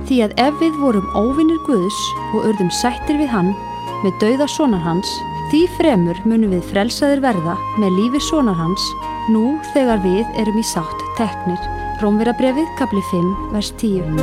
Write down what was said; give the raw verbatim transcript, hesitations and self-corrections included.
Því að ef við vorum óvinir Guðs og urðum sættir við hann með dauða sonar hans, því fremur munum við frelsaðir verða með lífi sonar hans, nú þegar við erum í sátt teknir. Rómverjabréfið, kapli fimm, vers tíu.